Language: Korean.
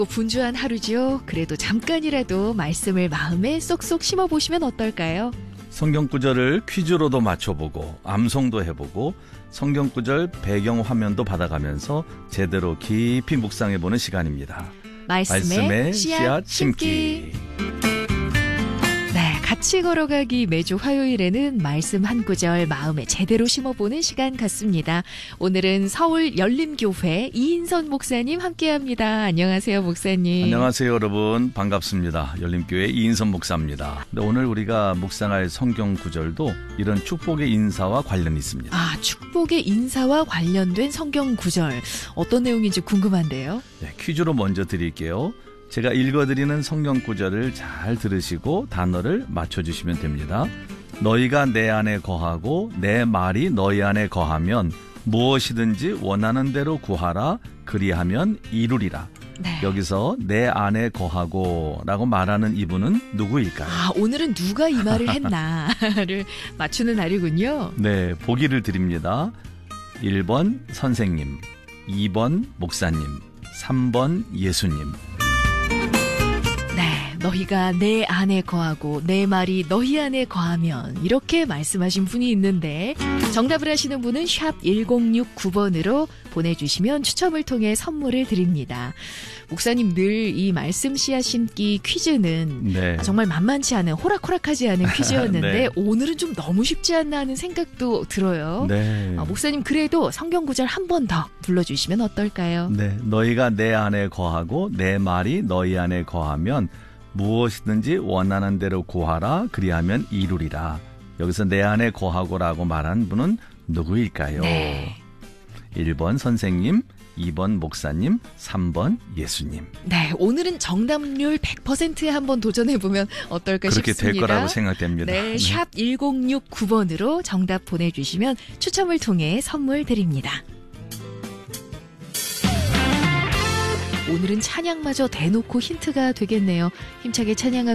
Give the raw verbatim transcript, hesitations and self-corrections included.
분주한 하루죠. 그래도 잠깐이라도 말씀을 마음에 쏙쏙 심어보시면 어떨까요? 성경 구절을 퀴즈로도 맞춰보고 암송도 해보고 성경 구절 배경 화면도 받아가면서 제대로 깊이 묵상해보는 시간입니다. 말씀의, 말씀의 씨앗, 씨앗 심기. 심기. 네, 같이 걸어가기 매주 화요일에는 말씀 한 구절 마음에 제대로 심어보는 시간 같습니다. 오늘은 서울 열림교회 이인선 목사님 함께합니다. 안녕하세요, 목사님. 안녕하세요, 여러분. 반갑습니다. 열림교회 이인선 목사입니다. 네, 오늘 우리가 묵상할 성경 구절도 이런 축복의 인사와 관련이 있습니다. 아, 축복의 인사와 관련된 성경 구절. 어떤 내용인지 궁금한데요. 네, 퀴즈로 먼저 드릴게요. 제가 읽어드리는 성경 구절을 잘 들으시고 단어를 맞춰주시면 됩니다. 너희가 내 안에 거하고 내 말이 너희 안에 거하면 무엇이든지 원하는 대로 구하라. 그리하면 이루리라. 네. 여기서 내 안에 거하고 라고 말하는 이분은 누구일까요? 아, 오늘은 누가 이 말을 했나를 맞추는 날이군요. 네, 보기를 드립니다. 일 번 선생님, 이 번 목사님, 삼 번 예수님. 네, 너희가 내 안에 거하고 내 말이 너희 안에 거하면 이렇게 말씀하신 분이 있는데 정답을 하시는 분은 샵 일공육구 번으로 보내주시면 추첨을 통해 선물을 드립니다. 목사님 늘 이 말씀 씨앗 심기 퀴즈는 네. 정말 만만치 않은 호락호락하지 않은 퀴즈였는데 네. 오늘은 좀 너무 쉽지 않나 하는 생각도 들어요. 네. 아, 목사님 그래도 성경 구절 한 번 더 불러주시면 어떨까요? 네, 너희가 내 안에 거하고 내 말이 너희 안에 거하면 무엇이든지 원하는 대로 구하라. 그리하면 이루리라. 여기서 내 안에 거하고라고 말한 분은 누구일까요? 네. 일 번 선생님, 이 번 목사님, 삼 번 예수님. 네, 오늘은 정답률 백 퍼센트에 한번 도전해보면 어떨까 그렇게 싶습니다. 될 거라고 생각됩니다. 네, 샵 일공육구 번으로 정답 보내주시면 추첨을 통해 선물 드립니다. 오늘은 찬양마저 대놓고 힌트가 되겠네요. 힘차게 찬양하면서